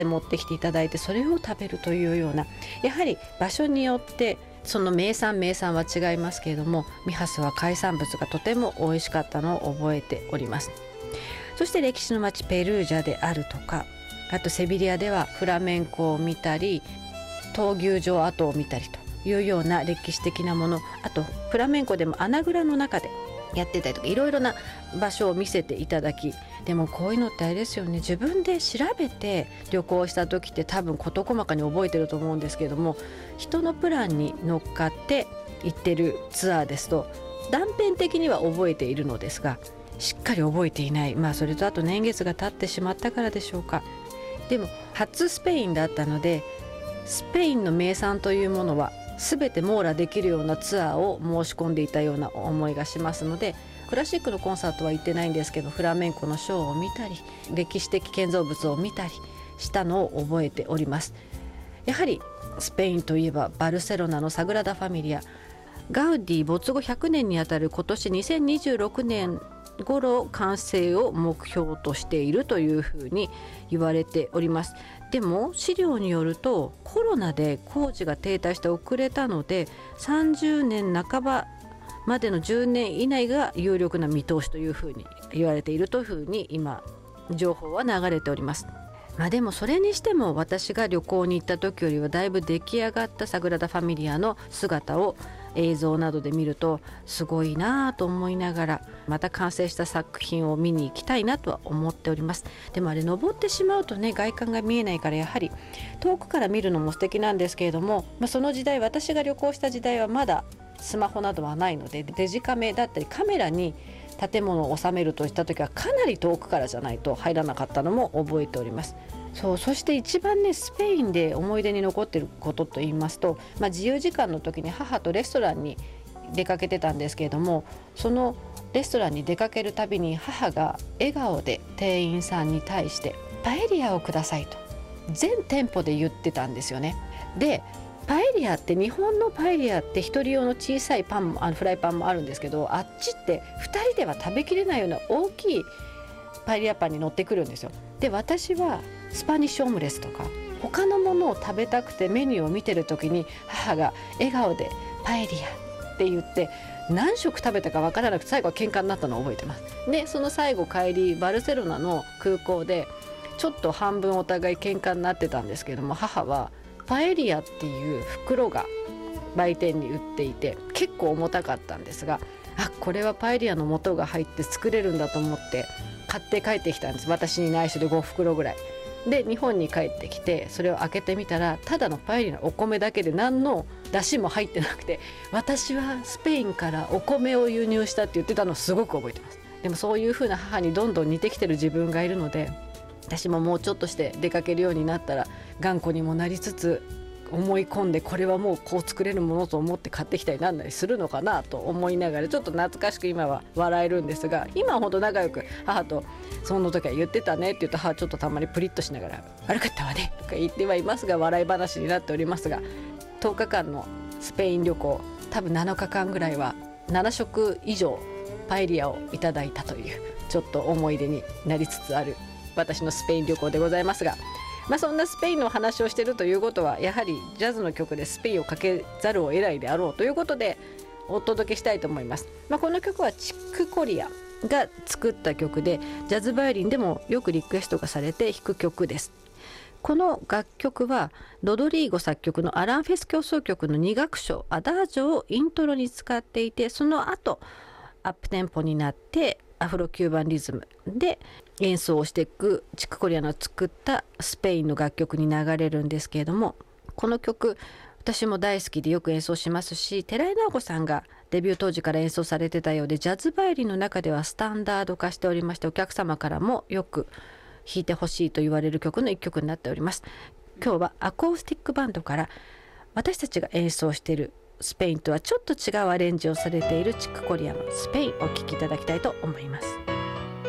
持ってきていただいてそれを食べるというような、やはり場所によってその名産は違いますけれども、ミハスは海産物がとても美味しかったのを覚えております。そして歴史の街ペルージャであるとか、あとセビリアではフラメンコを見たり闘牛場跡を見たりというような歴史的なもの、あとフラメンコでも穴蔵の中でやってたりとか、いろいろな場所を見せていただき、でもこういうのってあれですよね、自分で調べて旅行した時って多分事細かに覚えてると思うんですけれども、人のプランに乗っかって行ってるツアーですと断片的には覚えているのですが、しっかり覚えていない、それとあと年月が経ってしまったからでしょうか。でも初スペインだったので、スペインの名産というものは全て網羅できるようなツアーを申し込んでいたような思いがしますので、クラシックのコンサートは行ってないんですけど、フラメンコのショーを見たり歴史的建造物を見たりしたのを覚えております。やはりスペインといえばバルセロナのサグラダ・ファミリア、ガウディ没後100年にあたる今年2026年頃完成を目標としているというふうに言われております。でも資料によるとコロナで工事が停滞して遅れたので、30年半ばまでの10年以内が有力な見通しというふうに言われているというふうに今情報は流れております。でもそれにしても私が旅行に行った時よりはだいぶ出来上がったサグラダ・ファミリアの姿を映像などで見るとすごいなと思いながら、また完成した作品を見に行きたいなとは思っております。でもあれ登ってしまうとね、外観が見えないから、やはり遠くから見るのも素敵なんですけれども、その時代、私が旅行した時代はまだスマホなどはないので、デジカメだったりカメラに建物を収めるとした時はかなり遠くからじゃないと入らなかったのも覚えております。そして一番ね、スペインで思い出に残っていることといいますと、自由時間の時に母とレストランに出かけてたんですけれども、そのレストランに出かけるたびに母が笑顔で店員さんに対してパエリアをくださいと全店舗で言ってたんですよね。でパエリアって日本のパエリアって一人用の小さいパンもフライパンもあるんですけど、あっちって2人では食べきれないような大きいパエリアパンに乗ってくるんですよ。で私はスパニッシュオムレツとか他のものを食べたくてメニューを見てる時に母が笑顔でパエリアって言って何食食べたか分からなくて最後は喧嘩になったのを覚えてます。でその最後帰りバルセロナの空港でちょっと半分お互い喧嘩になってたんですけども、母はパエリアっていう袋が売店に売っていて結構重たかったんですが、これはパエリアの素が入って作れるんだと思って買って帰ってきたんです。私に内緒で5袋ぐらいで日本に帰ってきてそれを開けてみたらただのパエリアのお米だけで何の出汁も入ってなくて、私はスペインからお米を輸入したって言ってたのをすごく覚えてます。でもそういう風な母にどんどん似てきてる自分がいるので、私ももうちょっとして出かけるようになったら頑固にもなりつつ思い込んでこれはもうこう作れるものと思って買ってきたりなんなりするのかなと思いながらちょっと懐かしく今は笑えるんですが、今はほんと仲良く母とその時は言ってたねって言うと母ちょっとたまにプリッとしながら悪かったわねとか言ってはいますが笑い話になっておりますが、10日間のスペイン旅行多分7日間ぐらいは7食以上パエリアをいただいたというちょっと思い出になりつつある私のスペイン旅行でございますが、そんなスペインの話をしているということはやはりジャズの曲でスペインをかけざるを得ないであろうということでお届けしたいと思います。この曲はチックコリアが作った曲でジャズバイオリンでもよくリクエストがされて弾く曲です。この楽曲はロドリーゴ作曲のアランフェス協奏曲の2楽章アダージョをイントロに使っていて、その後アップテンポになってアフロキューバンリズムで演奏をしていくチックコリアの作ったスペインの楽曲に流れるんですけれども、この曲私も大好きでよく演奏しますし、寺井直子さんがデビュー当時から演奏されてたようでジャズバイオリンの中ではスタンダード化しておりまして、お客様からもよく弾いてほしいと言われる曲の一曲になっております。今日はアコースティックバンドから私たちが演奏しているスペインとはちょっと違うアレンジをされているチックコリアのスペインをお聴きいただきたいと思います。